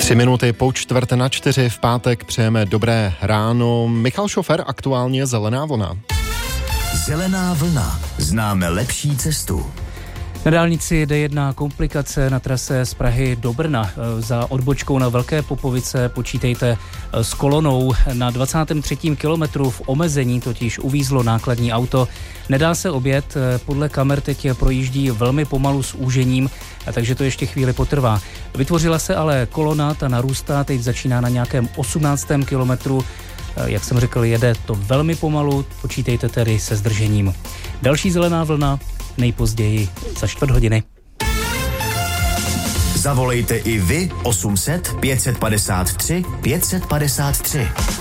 3 minuty po 3:45 v pátek přejeme dobré ráno. Michal Šofer, aktuálně zelená vlna. Zelená vlna. Známe lepší cestu. Na dálnici D1 komplikace na trase z Prahy do Brna. Za odbočkou na Velké Popovice počítejte s kolonou. Na 23. kilometru v omezení totiž uvízlo nákladní auto. Nedá se objet, podle kamer teď projíždí velmi pomalu s úžením, takže to ještě chvíli potrvá. Vytvořila se ale kolona, ta narůstá, teď začíná na nějakém 18. kilometru. Jak jsem řekl, jede to velmi pomalu, počítejte tedy se zdržením. Další zelená vlna nejpozději za 4 hodiny. Zavolejte i vy 800 553 553.